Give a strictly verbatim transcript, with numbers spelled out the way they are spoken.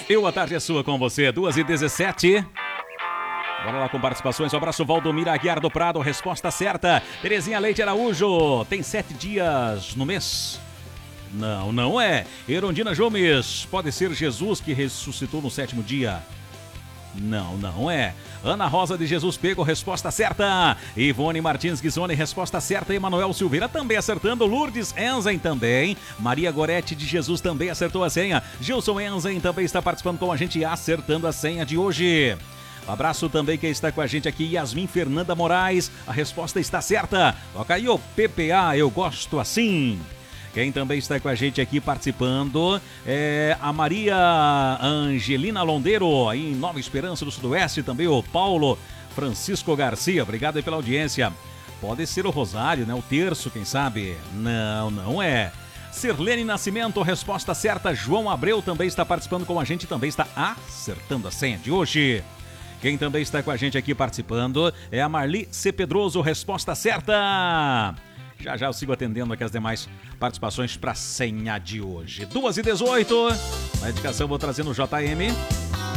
Eu, a tarde é sua com você, duas e dezessete. Bora lá com participações. Um abraço, Valdomir Aguiar do Prado. Resposta certa. Terezinha Leite Araújo. Tem sete dias no mês? Não, não é. Erondina Gomes. Pode ser Jesus que ressuscitou no sétimo dia? Não, não é. Ana Rosa de Jesus Pego, resposta certa. Ivone Martins Guizone, resposta certa. Emanuel Silveira também acertando. Lourdes Enzen também. Maria Gorete de Jesus também acertou a senha. Gilson Enzen também está participando com a gente, acertando a senha de hoje. Um abraço também quem está com a gente aqui, Yasmin Fernanda Moraes. A resposta está certa. Toca aí o P P A, eu gosto assim. Quem também está com a gente aqui participando é a Maria Angelina Londeiro, aí em Nova Esperança do Sudoeste, também o Paulo Francisco Garcia, obrigado aí pela audiência. Pode ser o Rosário, né? O terço, quem sabe? Não, não é. Sirlene Nascimento, resposta certa. João Abreu também está participando com a gente, também está acertando a senha de hoje. Quem também está com a gente aqui participando é a Marli C. Pedroso, resposta certa. Já já eu sigo atendendo aqui as demais participações para a senha de hoje. duas e dezoito. Na indicação vou trazendo o J M.